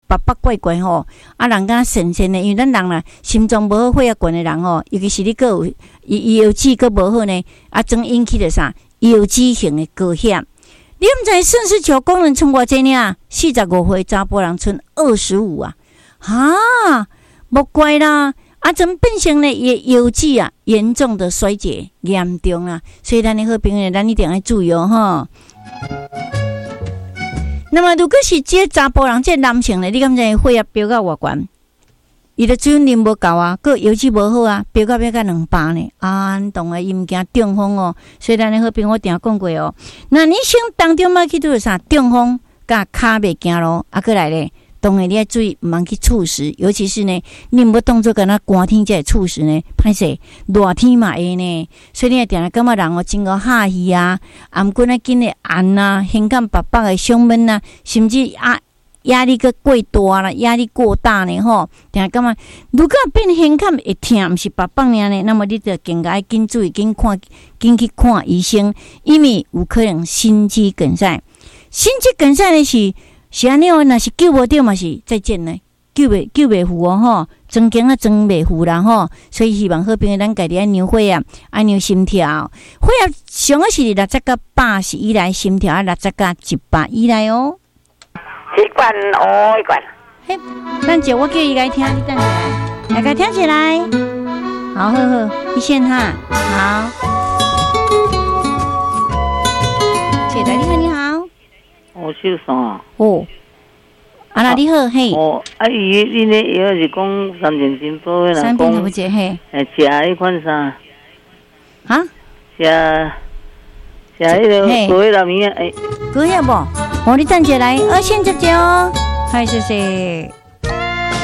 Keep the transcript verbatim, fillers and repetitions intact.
白白怪怪吼，啊，人敢神仙的，因为咱人啦，心脏无好、血压悬的人吼，尤其是你个有腰子个无好呢，啊，总引起着啥腰子型的高血。你毋知顺势球工人剩偌济呢？四十五岁查甫人剩二十五啊！哈，莫怪啦，啊，怎变成呢？也腰子啊，严重的衰竭，严重啊！所以咱的好朋友，咱一定要注意哦，哈。那么，如果是这查甫人、这男性呢，你敢知血压飙到偌悬？伊的水分无够啊，个腰子无好啊，飙到要到两百呢。啊，当然伊毋惊中风哦。所以咱的好朋友我定讲过哦。那你生当中要去做啥？中风甲骹袂行路，啊，过来咧，当然你要注意，毋通去触食，尤其是呢，你毋要当作敢若寒天才会触食呢，歹势，热天嘛会呢。所以你也定定感觉人哦，真个哈气啊，啊，毋过呢紧的汗啊，胸感白白的胸闷啊，甚至啊。压力个过大啦，压力过大呢吼，定感觉如果变胸感会痛，毋是白棒尔呢，那么你就更加紧注意，紧看，紧去看医生，因为有可能心肌梗塞。心肌梗塞呢是是安尼哦，若是救无着嘛是再见呢，救袂救袂赴哦吼，装经啊装袂赴啦吼，所以希望好朋友咱家己爱量血啊，爱量心跳，血压上个是六十到八十以内，心跳啊六十到一百以内哦。 一罐哦，一罐。 嘿，等者我叫伊来听，你等下，来个听起来。好，好好，一线哈，好。谢台，你好，你好。 我姓啥？ 哦，啊啦，你好，嘿。 哦，啊伊，你呢？药是讲三点金宝的， 三点都不接嘿。 诶，食迄款啥？ 啊？ 食食迄个高血压面啊？诶， 高血压不？哦，你等者来，二线接接哦，嗨，谢谢。